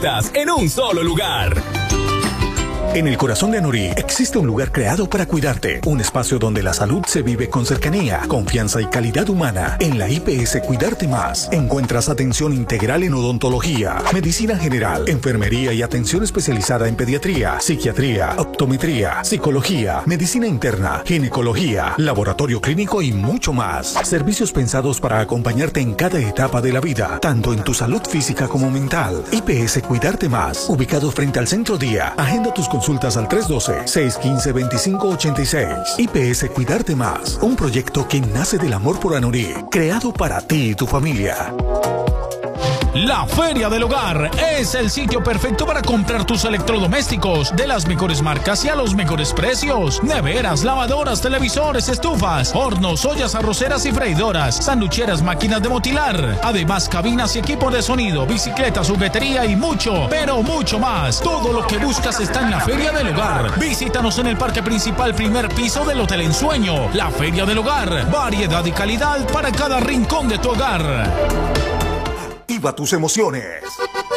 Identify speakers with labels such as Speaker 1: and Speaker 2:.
Speaker 1: ofertas en un solo lugar.
Speaker 2: En el corazón de Anorí existe un lugar creado para cuidarte, un espacio donde la salud se vive con cercanía, confianza y calidad humana. En la IPS Cuidarte Más encuentras atención integral en odontología, medicina general, enfermería y atención especializada en pediatría, psiquiatría, optometría, psicología, medicina interna, ginecología, laboratorio clínico y mucho más. Servicios pensados para acompañarte en cada etapa de la vida, tanto en tu salud física como mental. IPS Cuidarte Más, ubicado frente al Centro Día. Agenda tus consultas al 312-615-2586. IPS Cuidarte Más, un proyecto que nace del amor por Anorí, creado para ti y tu familia.
Speaker 3: La Feria del Hogar es el sitio perfecto para comprar tus electrodomésticos de las mejores marcas y a los mejores precios. Neveras, lavadoras, televisores, estufas, hornos, ollas arroceras y freidoras, sanducheras, máquinas de motilar. Además, cabinas y equipos de sonido, bicicletas, juguetería y mucho, pero mucho más. Todo lo que buscas está en la Feria del Hogar. Visítanos en el parque principal, primer piso del Hotel Ensueño. La Feria del Hogar. Variedad y calidad para cada rincón de tu hogar.
Speaker 2: Activa tus emociones.